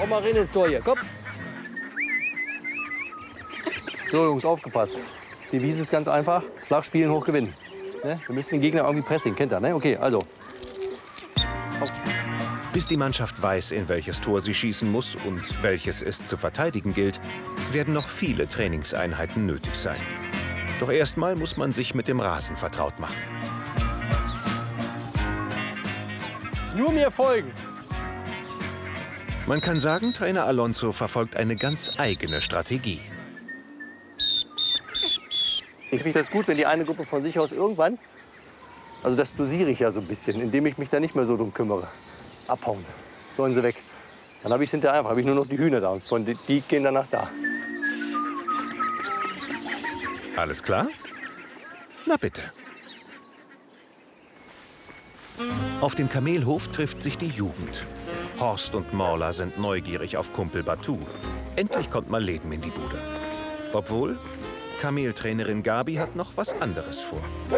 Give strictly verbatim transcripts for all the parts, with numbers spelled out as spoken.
Komm mal rein ins Tor hier, komm. So, Jungs, aufgepasst. Die Wiese ist ganz einfach. Flach spielen, hoch gewinnen. Ne? Wir müssen den Gegner irgendwie pressing, kennt ihr, ne? Okay, also. Auf. Bis die Mannschaft weiß, in welches Tor sie schießen muss und welches es zu verteidigen gilt, werden noch viele Trainingseinheiten nötig sein. Doch erstmal muss man sich mit dem Rasen vertraut machen. Nur mir folgen. Man kann sagen, Trainer Alonso verfolgt eine ganz eigene Strategie. Ich finde das gut, wenn die eine Gruppe von sich aus irgendwann, also das dosiere ich ja so ein bisschen, indem ich mich da nicht mehr so drum kümmere. Abhauen, sollen sie weg. Dann habe ich es hinterher einfach, habe ich nur noch die Hühner da. Von die, die gehen danach da. Alles klar? Na bitte. Auf dem Kamelhof trifft sich die Jugend. Horst und Morla sind neugierig auf Kumpel Batu. Endlich kommt mal Leben in die Bude. Obwohl, Kameltrainerin Gabi hat noch was anderes vor.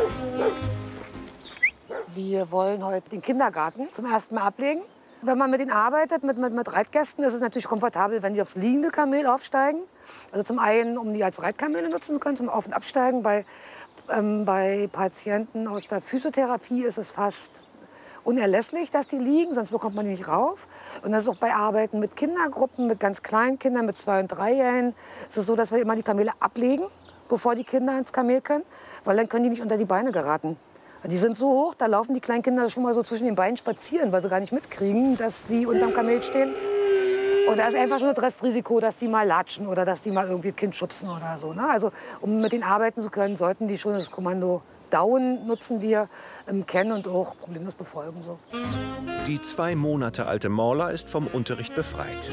Wir wollen heute den Kindergarten zum ersten Mal ablegen. Wenn man mit ihnen arbeitet, mit, mit, mit Reitgästen, ist es natürlich komfortabel, wenn die aufs liegende Kamel aufsteigen. Also zum einen, um die als Reitkamele nutzen zu können, zum Auf- und Absteigen. Bei, ähm, bei Patienten aus der Physiotherapie ist es fast unerlässlich, dass die liegen, sonst bekommt man die nicht rauf. Und das ist auch bei Arbeiten mit Kindergruppen, mit ganz kleinen Kindern, mit zwei- und dreijährigen. Es ist so, dass wir immer die Kamele ablegen, bevor die Kinder ins Kamel können, weil dann können die nicht unter die Beine geraten. Die sind so hoch, da laufen die kleinen Kinder schon mal so zwischen den Beinen spazieren, weil sie gar nicht mitkriegen, dass die unterm Kamel stehen. Und da ist einfach schon das Restrisiko, dass die mal latschen oder dass die mal irgendwie ein Kind schubsen oder so. Ne? Also um mit denen arbeiten zu können, sollten die schon das Kommando Down nutzen wir, ähm, kennen und auch problemlos befolgen. So. Die zwei Monate alte Morla ist vom Unterricht befreit.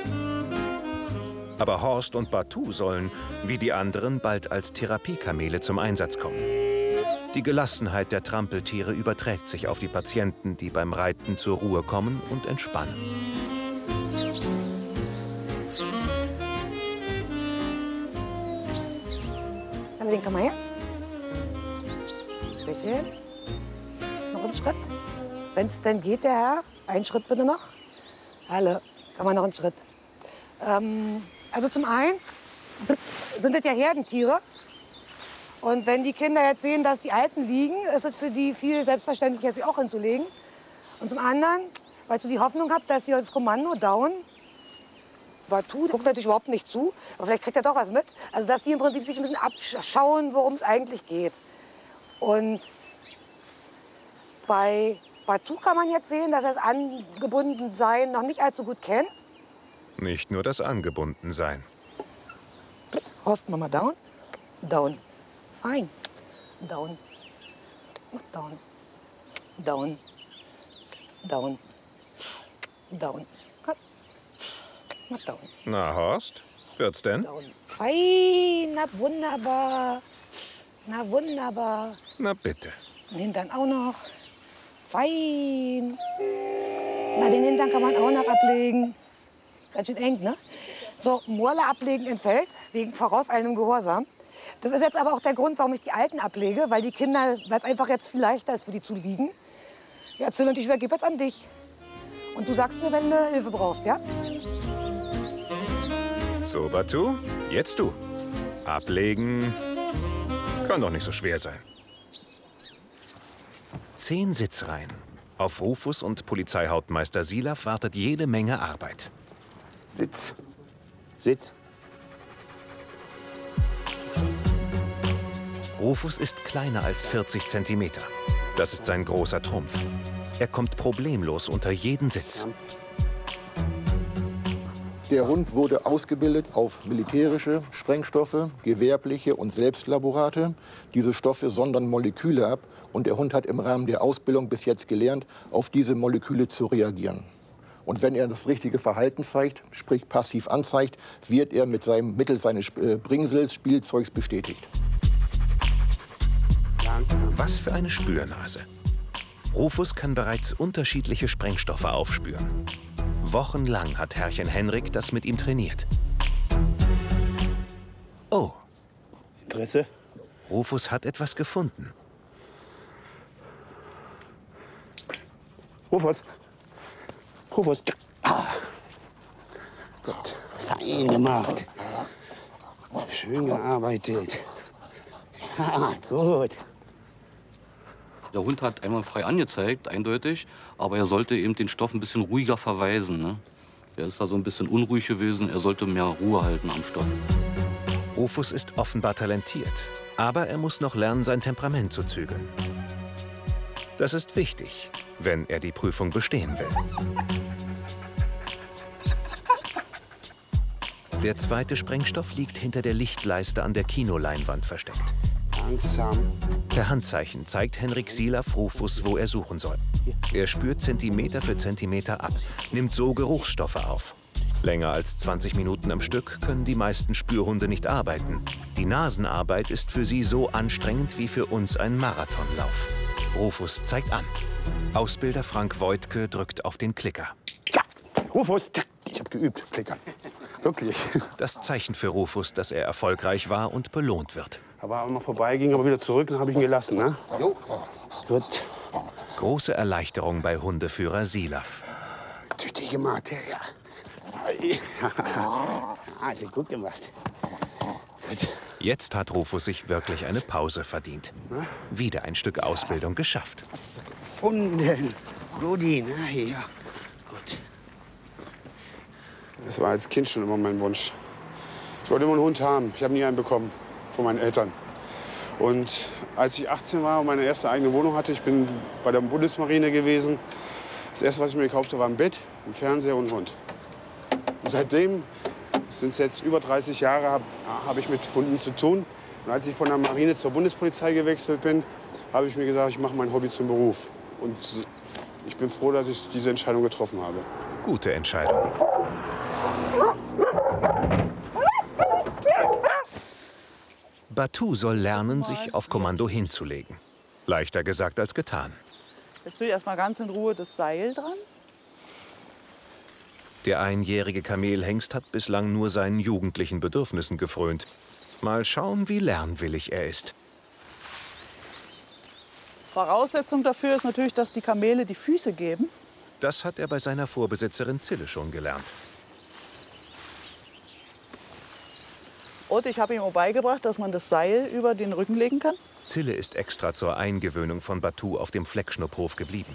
Aber Horst und Batu sollen, wie die anderen, bald als Therapiekamele zum Einsatz kommen. Die Gelassenheit der Trampeltiere überträgt sich auf die Patienten, die beim Reiten zur Ruhe kommen und entspannen. Dann den mal her. Sehr schön. Noch einen Schritt. Wenn es denn geht, der Herr. Einen Schritt bitte noch. Alle. Kann man noch einen Schritt. Ähm, also zum einen sind das ja Herdentiere. Und wenn die Kinder jetzt sehen, dass die Alten liegen, ist es für die viel selbstverständlicher, sie auch hinzulegen. Und zum anderen, weil du die Hoffnung habt, dass sie das Kommando Down, Batu guckt natürlich überhaupt nicht zu, aber vielleicht kriegt er doch was mit. Also dass die im Prinzip sich ein bisschen abschauen, worum es eigentlich geht. Und bei Batu kann man jetzt sehen, dass er das Angebundensein noch nicht allzu gut kennt. Nicht nur das Angebundensein. Gut, Horst, Mama down, down. Fein. Down. Down. Down. Down. Down. Komm. Mach down. Na, Horst, wird's denn? Down. Fein. Na, wunderbar. Na, wunderbar. Na, bitte. Den Hintern auch noch. Fein. Na, den Hintern kann man auch noch ablegen. Ganz schön eng, ne? So, Morla ablegen entfällt, wegen vorauseilendem Gehorsam. Das ist jetzt aber auch der Grund, warum ich die Alten ablege, weil die Kinder, weil es einfach jetzt viel leichter ist für die zu liegen. Ja, Zill, und ich übergebe jetzt an dich. Und du sagst mir, wenn du Hilfe brauchst, ja? So, Batu, jetzt du. Ablegen. Kann doch nicht so schwer sein. Zehn Sitzreihen. Auf Rufus und Polizeihauptmeister Silaf wartet jede Menge Arbeit. Sitz. Sitz. Rufus ist kleiner als vierzig Zentimeter. Das ist sein großer Trumpf. Er kommt problemlos unter jeden Sitz. Der Hund wurde ausgebildet auf militärische Sprengstoffe, gewerbliche und Selbstlaborate. Diese Stoffe sondern Moleküle ab und der Hund hat im Rahmen der Ausbildung bis jetzt gelernt, auf diese Moleküle zu reagieren. Und wenn er das richtige Verhalten zeigt, sprich passiv anzeigt, wird er mit seinem Mittel seines Bringsels, Spielzeugs bestätigt. Was für eine Spürnase. Rufus kann bereits unterschiedliche Sprengstoffe aufspüren. Wochenlang hat Herrchen Henrik das mit ihm trainiert. Oh. Interesse? Rufus hat etwas gefunden. Rufus. Rufus. Ah. Gut, fein gemacht. Schön gearbeitet. Ja, gut. Der Hund hat einmal frei angezeigt, eindeutig, aber er sollte eben den Stoff ein bisschen ruhiger verweisen. Ne? Er ist da so ein bisschen unruhig gewesen, er sollte mehr Ruhe halten am Stoff. Rufus ist offenbar talentiert, aber er muss noch lernen, sein Temperament zu zügeln. Das ist wichtig, wenn er die Prüfung bestehen will. Der zweite Sprengstoff liegt hinter der Lichtleiste an der Kinoleinwand versteckt. Langsam. Per Handzeichen zeigt Henrik Silaff Rufus, wo er suchen soll. Er spürt Zentimeter für Zentimeter ab, nimmt so Geruchsstoffe auf. Länger als zwanzig Minuten am Stück können die meisten Spürhunde nicht arbeiten. Die Nasenarbeit ist für sie so anstrengend wie für uns ein Marathonlauf. Rufus zeigt an. Ausbilder Frank Voigtke drückt auf den Klicker. Ja, Rufus, ich habe geübt, Klicker. Wirklich. Das Zeichen für Rufus, dass er erfolgreich war und belohnt wird. Aber wenn man vorbeiging, aber wieder zurück, dann habe ich ihn gelassen, ne? Jo. Gut. Große Erleichterung bei Hundeführer Silaff. Tüchtig gemacht, ja. Also gut gemacht. Gut. Jetzt hat Rufus sich wirklich eine Pause verdient. Wieder ein Stück Ausbildung geschafft. Gefunden. Rudi, na hier. Gut. Das war als Kind schon immer mein Wunsch. Ich wollte immer einen Hund haben. Ich habe nie einen bekommen von meinen Eltern. Und als ich achtzehn war und meine erste eigene Wohnung hatte, ich bin bei der Bundesmarine gewesen. Das erste, was ich mir gekauft habe, war ein Bett, ein Fernseher und ein Hund. Und seitdem, sind es jetzt über dreißig Jahre, habe hab ich mit Hunden zu tun. Und als ich von der Marine zur Bundespolizei gewechselt bin, habe ich mir gesagt, ich mache mein Hobby zum Beruf. Und ich bin froh, dass ich diese Entscheidung getroffen habe. Gute Entscheidung. Batu soll lernen, sich auf Kommando hinzulegen. Leichter gesagt als getan. Jetzt will ich erst mal ganz in Ruhe das Seil dran. Der einjährige Kamelhengst hat bislang nur seinen jugendlichen Bedürfnissen gefrönt. Mal schauen, wie lernwillig er ist. Voraussetzung dafür ist natürlich, dass die Kamele die Füße geben. Das hat er bei seiner Vorbesitzerin Zille schon gelernt. Und ich habe ihm auch beigebracht, dass man das Seil über den Rücken legen kann. Zille ist extra zur Eingewöhnung von Batu auf dem Fleckschnupphof geblieben.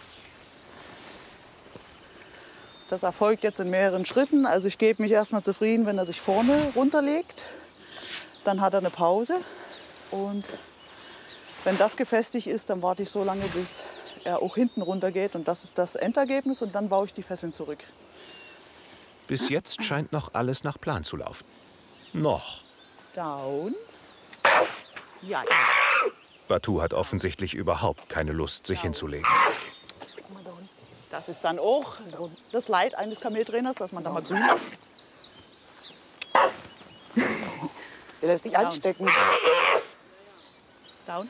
Das erfolgt jetzt in mehreren Schritten. Also ich gebe mich erst mal zufrieden, wenn er sich vorne runterlegt. Dann hat er eine Pause. Und wenn das gefestigt ist, dann warte ich so lange, bis er auch hinten runter geht. Und das ist das Endergebnis. Und dann baue ich die Fesseln zurück. Bis jetzt scheint noch alles nach Plan zu laufen. Noch. Down. Ja. Batu hat offensichtlich überhaupt keine Lust, sich hinzulegen. Das ist dann auch das Leid eines Kameltrainers, dass man da mal grün läuft. Der lässt sich anstecken. Down.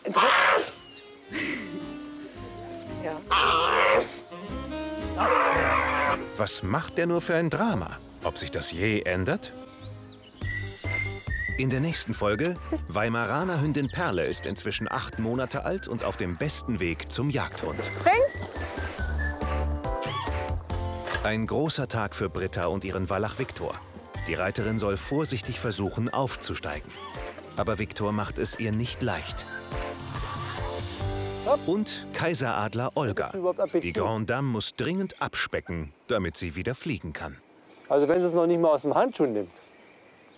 Ja. Was macht der nur für ein Drama? Ob sich das je ändert? In der nächsten Folge, Weimaraner Hündin Perle ist inzwischen acht Monate alt und auf dem besten Weg zum Jagdhund. Ein großer Tag für Britta und ihren Wallach Viktor. Die Reiterin soll vorsichtig versuchen, aufzusteigen. Aber Viktor macht es ihr nicht leicht. Und Kaiseradler Olga. Die Grande Dame muss dringend abspecken, damit sie wieder fliegen kann. Also wenn sie es noch nicht mal aus dem Handschuh nimmt,